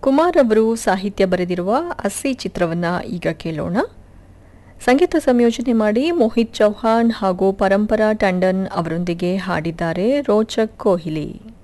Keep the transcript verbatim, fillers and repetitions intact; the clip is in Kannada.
ಕುಮಾರ್ ಅವರು ಸಾಹಿತ್ಯ ಬರೆದಿರುವ ಅಸ್ಸಿ ಚಿತ್ರವನ್ನ ಈಗ ಕೇಳೋಣ. ಸಂಗೀತ ಸಂಯೋಜನೆ ಮಾಡಿ ಮೋಹಿತ್ ಚೌಹಾಣ್ ಹಾಗೂ ಪರಂಪರಾ ಟಂಡನ್ ಅವರೊಂದಿಗೆ ಹಾಡಿದ್ದಾರೆ ರೋಚಕ್ ಕೋಹ್ಲಿ.